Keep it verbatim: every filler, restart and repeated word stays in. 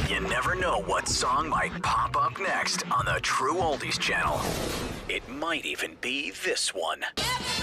You never know what song might pop up next on the True Oldies channel. It might even be this one.